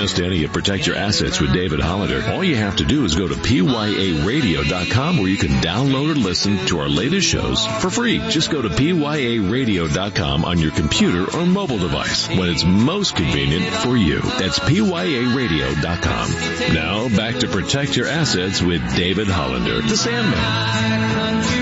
any of Protect Your Assets with David Hollander, all you have to do is go to PYARadio.com where you can download or listen to our latest shows for free. Just go to PYARadio.com on your computer or mobile device when it's most convenient for you. That's PYARadio.com. Now back to Protect Your Assets with David Hollander, the Sandman.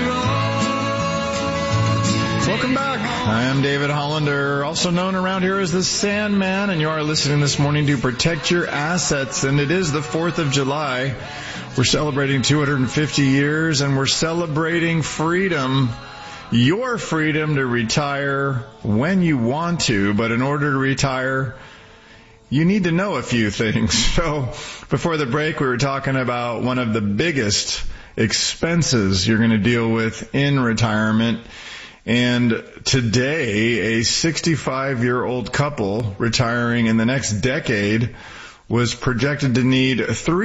Welcome back. I am David Hollander, also known around here as the Sandman, and you are listening this morning to Protect Your Assets, and it is the 4th of July. We're celebrating 250 years, and we're celebrating freedom, your freedom to retire when you want to, but in order to retire, you need to know a few things. So before the break, we were talking about one of the biggest expenses you're going to deal with in retirement. And today, a 65-year-old couple retiring in the next decade was projected to need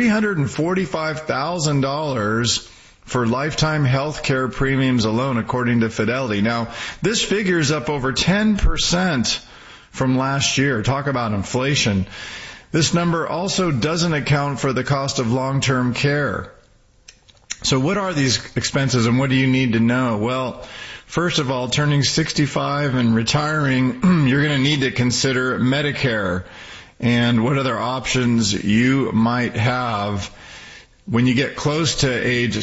$345,000 for lifetime health care premiums alone, according to Fidelity. Now, this figure is up over 10% from last year. Talk about inflation. This number also doesn't account for the cost of long-term care. So what are these expenses and what do you need to know? Well, first of all, turning 65 and retiring, you're going to need to consider Medicare and what other options you might have. When you get close to age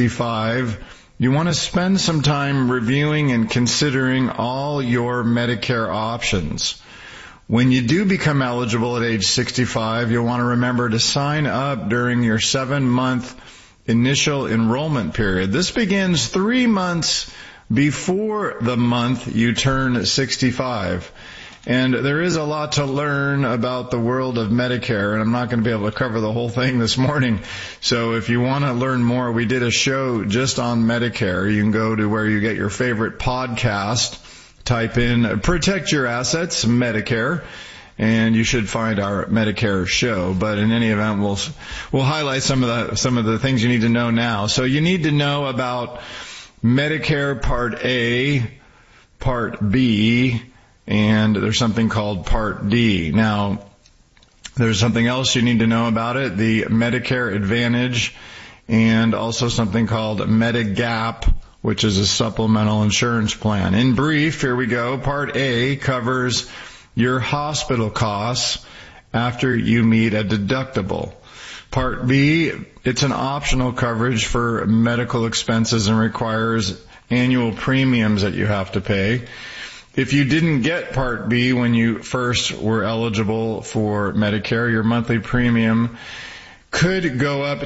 65, you want to spend some time reviewing and considering all your Medicare options. When you do become eligible at age 65, you'll want to remember to sign up during your 7-month initial enrollment period. This begins 3 months before the month you turn 65. And there is a lot to learn about the world of Medicare, and I'm not going to be able to cover the whole thing this morning. So if you want to learn more, we did a show just on Medicare. You can go to where you get your favorite podcast, type in Protect Your Assets, Medicare, and you should find our Medicare show. But in any event, we'll highlight some of the things you need to know now. So you need to know about Medicare Part A, Part B, and there's something called Part D. Now, there's something else you need to know about it, the Medicare Advantage, and also something called Medigap, which is a supplemental insurance plan. In brief, here we go. Part A covers your hospital costs after you meet a deductible. Part B, it's an optional coverage for medical expenses and requires annual premiums that you have to pay. If you didn't get Part B when you first were eligible for Medicare, your monthly premium could go up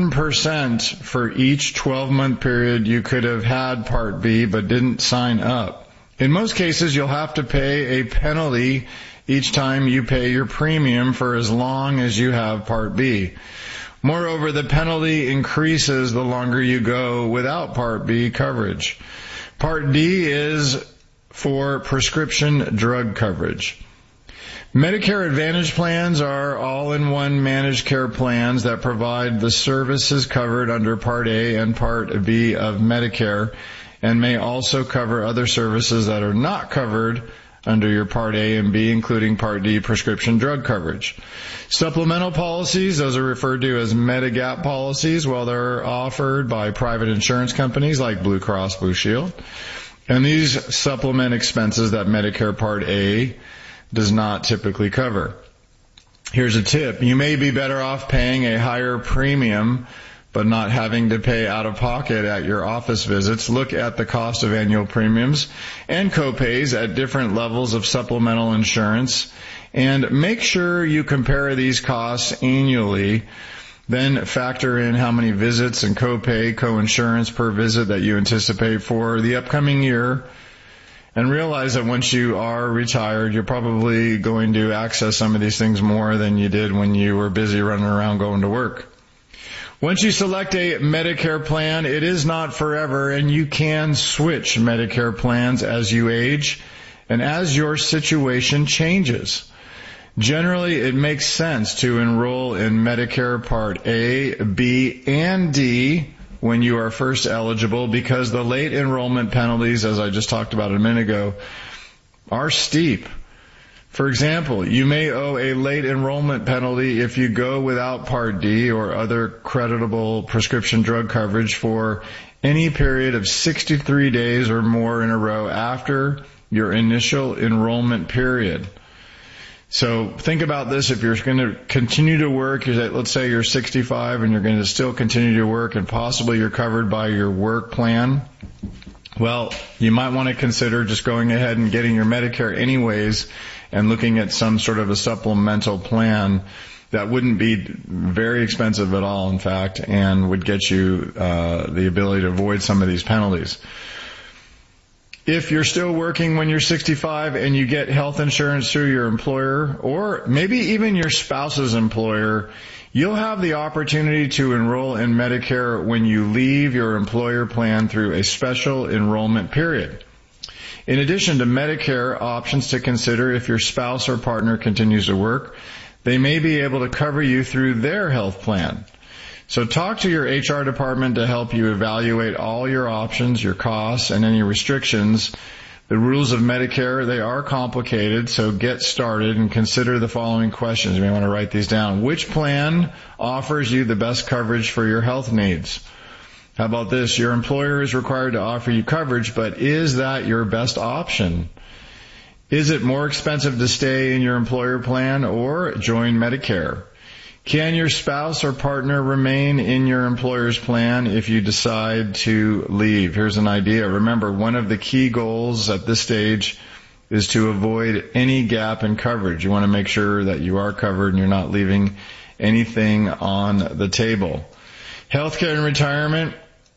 10% for each 12-month period you could have had Part B but didn't sign up. In most cases, you'll have to pay a penalty each time you pay your premium for as long as you have Part B. Moreover, the penalty increases the longer you go without Part B coverage. Part D is for prescription drug coverage. Medicare Advantage plans are all-in-one managed care plans that provide the services covered under Part A and Part B of Medicare, and may also cover other services that are not covered under your Part A and B, including Part D prescription drug coverage. Supplemental policies, those are referred to as Medigap policies, well, they're offered by private insurance companies like Blue Cross Blue Shield. And these supplement expenses that Medicare Part A does not typically cover. Here's a tip. You may be better off paying a higher premium but not having to pay out of pocket at your office visits. Look at the cost of annual premiums and copays at different levels of supplemental insurance and make sure you compare these costs annually. Then factor in how many visits and copay, coinsurance per visit that you anticipate for the upcoming year. And realize that once you are retired, you're probably going to access some of these things more than you did when you were busy running around going to work. Once you select a Medicare plan, it is not forever, and you can switch Medicare plans as you age and as your situation changes. Generally, it makes sense to enroll in Medicare Part A, B, and D when you are first eligible because the late enrollment penalties, as I just talked about a minute ago, are steep. For example, you may owe a late enrollment penalty if you go without Part D or other creditable prescription drug coverage for any period of 63 days or more in a row after your initial enrollment period. So think about this. If you're going to continue to work, let's say you're 65 and you're going to still continue to work and possibly you're covered by your work plan, well, you might want to consider just going ahead and getting your Medicare anyways and looking at some sort of a supplemental plan that wouldn't be very expensive at all, in fact, and would get you the ability to avoid some of these penalties. If you're still working when you're 65 and you get health insurance through your employer or maybe even your spouse's employer, you'll have the opportunity to enroll in Medicare when you leave your employer plan through a special enrollment period. In addition to Medicare options to consider if your spouse or partner continues to work, they may be able to cover you through their health plan. So talk to your HR department to help you evaluate all your options, your costs, and any restrictions. The rules of Medicare, they are complicated, so get started and consider the following questions. You may want to write these down. Which plan offers you the best coverage for your health needs? How about this? Your employer is required to offer you coverage, but is that your best option? Is it more expensive to stay in your employer plan or join Medicare? Can your spouse or partner remain in your employer's plan if you decide to leave? Here's an idea. Remember, one of the key goals at this stage is to avoid any gap in coverage. You want to make sure that you are covered and you're not leaving anything on the table. Healthcare and retirement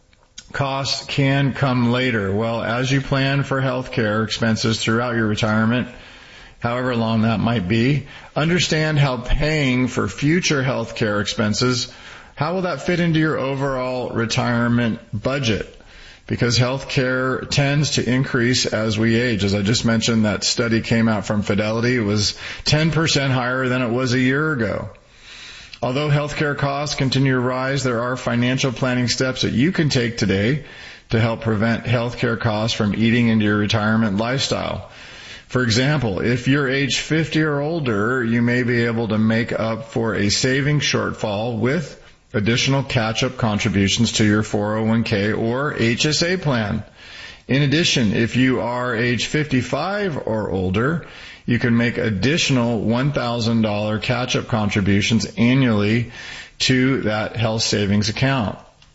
costs can come later. Well, as you plan for healthcare expenses throughout your retirement, however long that might be, understand how paying for future health care expenses, how will that fit into your overall retirement budget? Because health care tends to increase as we age. As I just mentioned, that study came out from Fidelity. It was 10% higher than it was a year ago. Although health care costs continue to rise, there are financial planning steps that you can take today to help prevent health care costs from eating into your retirement lifestyle. For example, if you're age 50 or older, you may be able to make up for a savings shortfall with additional catch-up contributions to your 401k or HSA plan. In addition, if you are age 55 or older, you can make additional $1,000 catch-up contributions annually to that health savings account.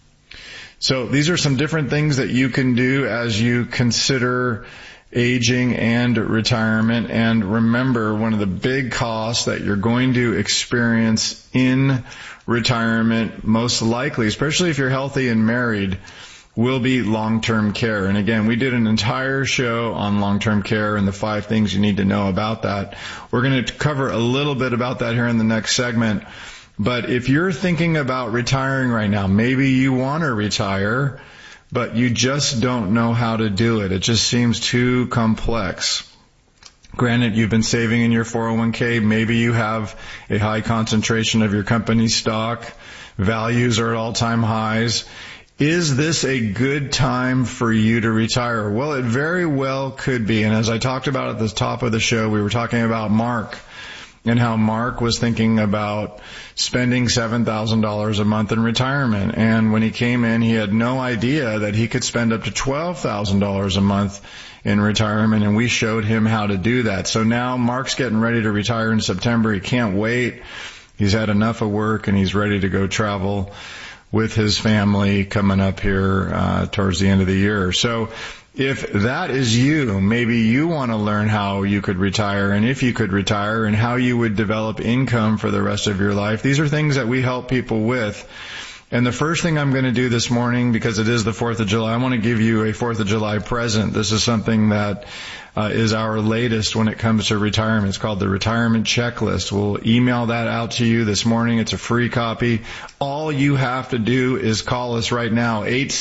So these are some different things that you can do as you consider aging and retirement. And remember, one of the big costs that you're going to experience in retirement, most likely, especially if you're healthy and married, will be long-term care. And again, we did an entire show on long-term care and the 5 things you need to know about that. We're going to cover a little bit about that here in the next segment. But if you're thinking about retiring right now, maybe you want to retire, but you just don't know how to do it. It just seems too complex. Granted, you've been saving in your 401k. Maybe you have a high concentration of your company stock. Values are at all-time highs. Is this a good time for you to retire? Well, it very well could be. And as I talked about at the top of the show, we were talking about Mark and how Mark was thinking about spending $7,000 a month in retirement. And when he came in, he had no idea that he could spend up to $12,000 a month in retirement, and we showed him how to do that. So now Mark's getting ready to retire in September. He can't wait. He's had enough of work, and he's ready to go travel with his family coming up here towards the end of the year. So if that is you, maybe you want to learn how you could retire and if you could retire and how you would develop income for the rest of your life. These are things that we help people with. And the first thing I'm going to do this morning, because it is the 4th of July, I want to give you a 4th of July present. This is something that is our latest when it comes to retirement. It's called the Retirement Checklist. We'll email that out to you this morning. It's a free copy. All you have to do is call us right now,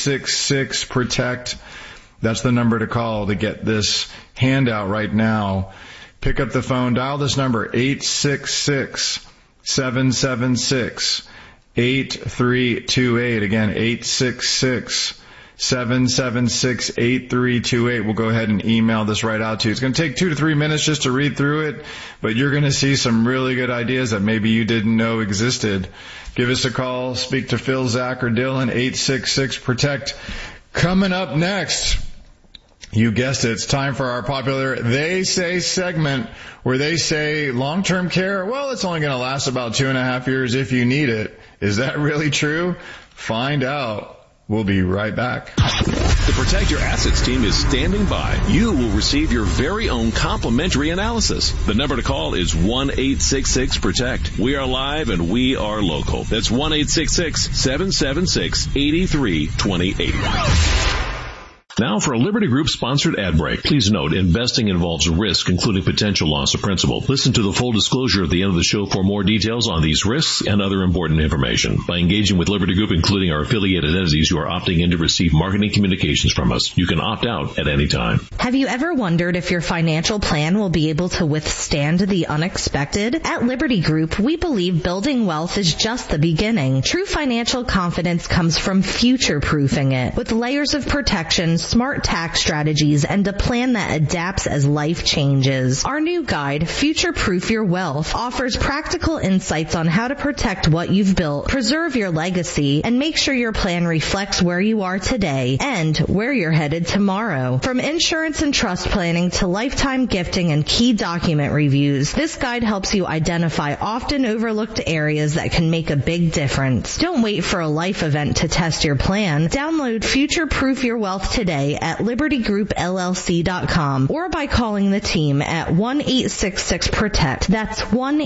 866-PROTECT. That's the number to call to get this handout right now. Pick up the phone, dial this number, 866-776-8328. Again, 866 888-776-8328. We'll go ahead and email this right out to you. It's going to take 2 to 3 minutes just to read through it, but you're going to see some really good ideas that maybe you didn't know existed. Give us a call. Speak to Phil, Zach, or Dylan. 866-PROTECT. Coming up next, you guessed it, it's time for our popular They Say segment, where they say long-term care, well, it's only going to last about 2.5 years if you need it. Is that really true? Find out. We'll be right back. The Protect Your Assets team is standing by. You will receive your very own complimentary analysis. The number to call is 1-866-PROTECT. We are live and we are local. That's 1-866-776-8328. Now for a Liberty Group sponsored ad break. Please note, investing involves risk, including potential loss of principal. Listen to the full disclosure at the end of the show for more details on these risks and other important information. By engaging with Liberty Group, including our affiliated entities, you are opting in to receive marketing communications from us. You can opt out at any time. Have you ever wondered if your financial plan will be able to withstand the unexpected? At Liberty Group, we believe building wealth is just the beginning. True financial confidence comes from future-proofing it, with layers of protection, smart tax strategies, and a plan that adapts as life changes. Our new guide, Future Proof Your Wealth, offers practical insights on how to protect what you've built, preserve your legacy, and make sure your plan reflects where you are today and where you're headed tomorrow. From insurance and trust planning to lifetime gifting and key document reviews, this guide helps you identify often overlooked areas that can make a big difference. Don't wait for a life event to test your plan. Download Future Proof Your Wealth today at libertygroupllc.com or by calling the team at 1-866-PROTECT. That's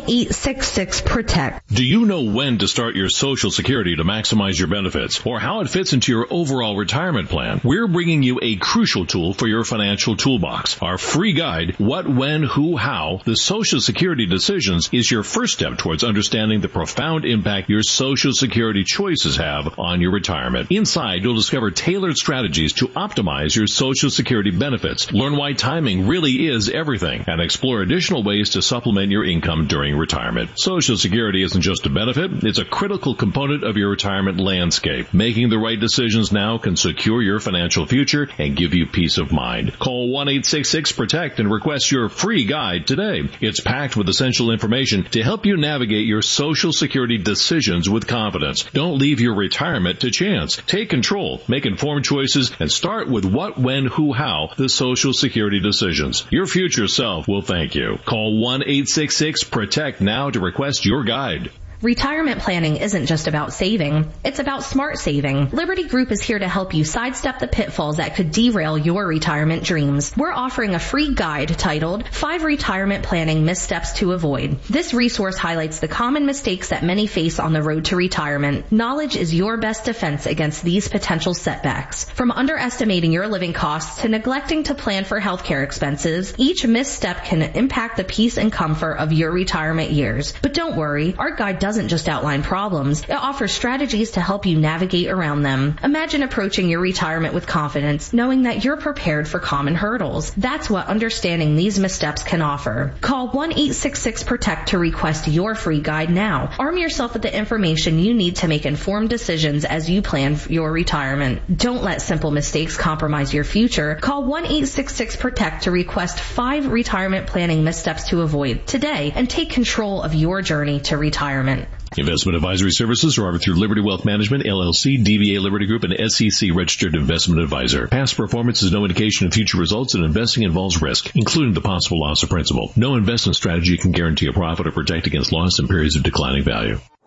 1-866-PROTECT. Do you know when to start your Social Security to maximize your benefits or how it fits into your overall retirement plan? We're bringing you a crucial tool for your financial toolbox. Our free guide, What, When, Who, How, the Social Security Decisions, is your first step towards understanding the profound impact your Social Security choices have on your retirement. Inside, you'll discover tailored strategies to optimize your Social Security benefits, learn why timing really is everything, and explore additional ways to supplement your income during retirement. Social Security isn't just a benefit, it's a critical component of your retirement landscape. Making the right decisions now can secure your financial future and give you peace of mind. Call 1-866-PROTECT and request your free guide today. It's packed with essential information to help you navigate your Social Security decisions with confidence. Don't leave your retirement to chance. Take control, make informed choices, and start with What, When, Who, How, the Social Security Decisions. Your future self will thank you. Call 1-866-PROTECT now to request your guide. Retirement planning isn't just about saving, it's about smart saving. Liberty Group is here to help you sidestep the pitfalls that could derail your retirement dreams. We're offering a free guide titled 5 Retirement Planning Missteps to Avoid. This resource highlights the common mistakes that many face on the road to retirement. Knowledge is your best defense against these potential setbacks. From underestimating your living costs to neglecting to plan for healthcare expenses, each misstep can impact the peace and comfort of your retirement years. But don't worry, our guide doesn't just outline problems, it offers strategies to help you navigate around them. Imagine approaching your retirement with confidence, knowing that you're prepared for common hurdles. That's what understanding these missteps can offer. Call 1-866-PROTECT to request your free guide now. Arm yourself with the information you need to make informed decisions as you plan for your retirement. Don't let simple mistakes compromise your future. Call 1-866-PROTECT to request 5 retirement planning missteps to avoid today and take control of your journey to retirement. Investment advisory services are offered through Liberty Wealth Management, LLC, DBA Liberty Group, and SEC registered investment advisor. Past performance is no indication of future results, and investing involves risk, including the possible loss of principal. No investment strategy can guarantee a profit or protect against loss in periods of declining value.